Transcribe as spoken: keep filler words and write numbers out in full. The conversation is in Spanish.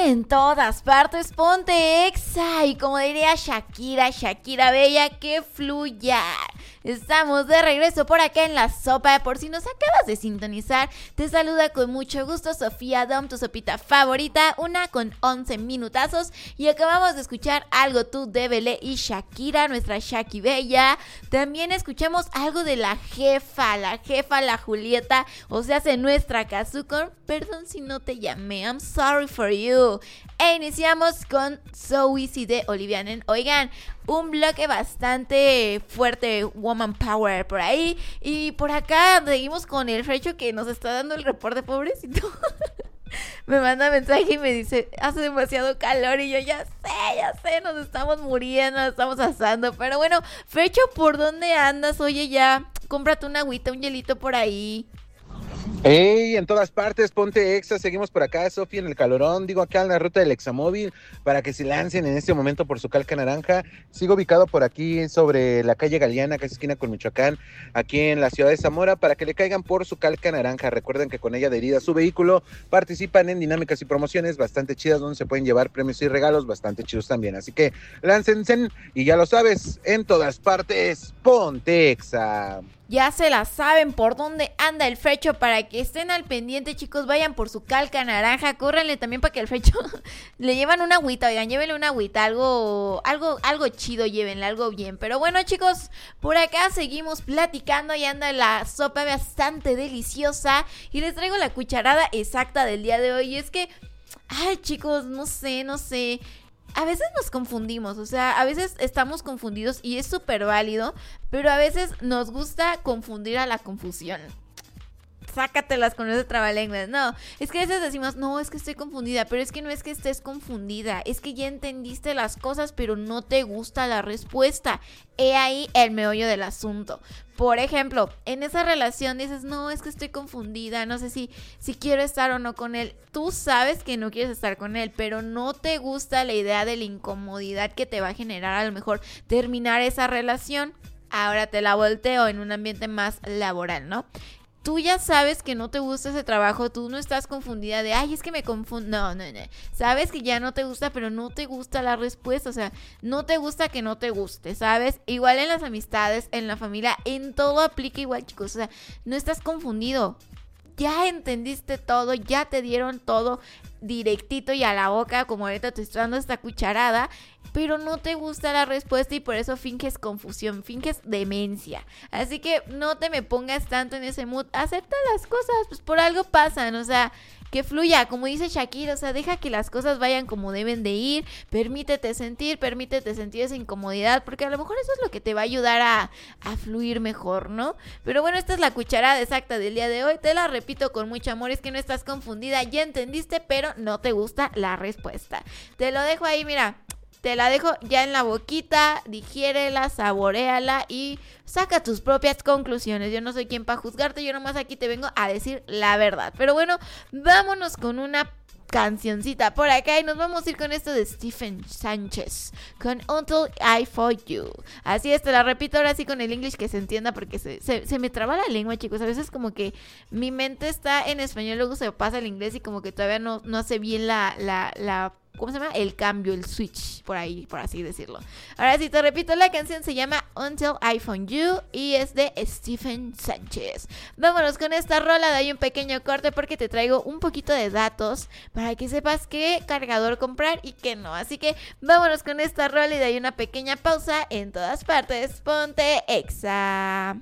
En todas partes, ponte Exa. Y como diría Shakira, Shakira bella, que fluya. Estamos de regreso por acá en La Sopa. Por si nos acabas de sintonizar, te saluda con mucho gusto Sofía Dom, tu sopita favorita. Una con once minutazos. Y acabamos de escuchar algo tú de Belé y Shakira, nuestra Shaki bella. También escuchamos algo de la jefa, la jefa, la Julieta. O sea, hace nuestra Kazuko. Perdón si no te llamé, I'm sorry for you. E iniciamos con So Easy de Olivia Nen. Oigan, un bloque bastante fuerte, woman power por ahí. Y por acá seguimos con el Frecho que nos está dando el reporte, pobrecito. Me manda mensaje y me dice, hace demasiado calor. Y yo, ya sé, ya sé, nos estamos muriendo, nos estamos asando. Pero bueno, Frecho, ¿por dónde andas? Oye, ya, cómprate una agüita, un hielito por ahí. ¡Ey! En todas partes, ponte Exa, seguimos por acá, Sofía, en el calorón, digo acá en la ruta del Examóvil, para que se lancen en este momento por su calca naranja. Sigo ubicado por aquí sobre la calle Galeana, casi esquina con Michoacán, aquí en la ciudad de Zamora, para que le caigan por su calca naranja. Recuerden que con ella adherida a su vehículo, participan en dinámicas y promociones bastante chidas, donde se pueden llevar premios y regalos bastante chidos también. Así que láncense, y ya lo sabes, en todas partes, ponte Exa. Ya se la saben por dónde anda el Frecho, para que estén al pendiente, chicos. Vayan por su calca naranja, córranle también para que el Frecho le llevan una agüita, oigan, llévenle una agüita, algo, algo, algo chido, llévenle, algo bien. Pero bueno, chicos, por acá seguimos platicando y anda la sopa bastante deliciosa. Y les traigo la cucharada exacta del día de hoy. Y es que, ay, chicos, no sé, no sé. A veces nos confundimos, o sea, a veces estamos confundidos y es súper válido, pero a veces nos gusta confundir a la confusión. Sácatelas con ese trabalenguas. No, es que a veces decimos, no, es que estoy confundida, pero es que no es que estés confundida, es que ya entendiste las cosas, pero no te gusta la respuesta. He ahí el meollo del asunto. Por ejemplo, en esa relación dices, no, es que estoy confundida, no sé si, si quiero estar o no con él. Tú sabes que no quieres estar con él, pero no te gusta la idea de la incomodidad que te va a generar a lo mejor terminar esa relación. Ahora te la volteo en un ambiente más laboral, ¿no? Tú ya sabes que no te gusta ese trabajo, tú no estás confundida de, ay, es que me confundo. No, no, no. Sabes que ya no te gusta, pero no te gusta la respuesta, o sea, no te gusta que no te guste, ¿sabes? Igual en las amistades, en la familia, en todo aplica igual, chicos, o sea, no estás confundido. Ya entendiste todo, ya te dieron todo directito y a la boca, como ahorita te estoy dando esta cucharada, pero no te gusta la respuesta y por eso finges confusión, finges demencia. Así que no te me pongas tanto en ese mood, acepta las cosas, pues por algo pasan, o sea, que fluya, como dice Shakira, o sea, deja que las cosas vayan como deben de ir, permítete sentir, permítete sentir esa incomodidad, porque a lo mejor eso es lo que te va a ayudar a, a fluir mejor, ¿no? Pero bueno, esta es la cucharada exacta del día de hoy, te la repito con mucho amor, es que no estás confundida, ya entendiste, pero no te gusta la respuesta. Te lo dejo ahí, mira. Te la dejo ya en la boquita, digiérela, saboréala y saca tus propias conclusiones. Yo no soy quien para juzgarte, yo nomás aquí te vengo a decir la verdad. Pero bueno, vámonos con una cancioncita por acá y nos vamos a ir con esto de Stephen Sánchez con Until I Find You. Así es, te la repito ahora sí con el English que se entienda, porque se, se, se me traba la lengua, chicos. A veces como que mi mente está en español, luego se pasa al inglés y como que todavía no, no hace bien la, la, la ¿cómo se llama? El cambio, el switch, por ahí, por así decirlo. Ahora sí, te repito, la canción se llama Until I Find You y es de Stephen Sánchez. Vámonos con esta rola, de ahí un pequeño corte porque te traigo un poquito de datos para que sepas qué cargador comprar y qué no. Así que vámonos con esta rola y de ahí una pequeña pausa. En todas partes, ponte Exa.